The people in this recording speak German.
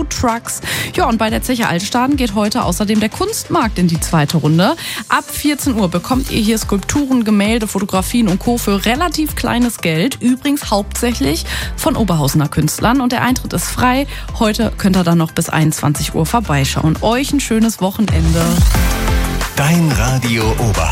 Foodtrucks. Ja, und bei der Zeche Altstaden geht heute außerdem der Kunstmarkt in die zweite Runde. Ab 14 Uhr bekommt ihr hier Skulpturen, Gemälde, Fotografien und Co. für relativ kleines Geld. Übrigens hauptsächlich von Oberhausener Künstlern. Und der Eintritt ist frei. Heute könnt ihr dann noch bis 21 Uhr vorbeischauen. Euch ein schönes Wochenende. Dein Radio Oberhausen.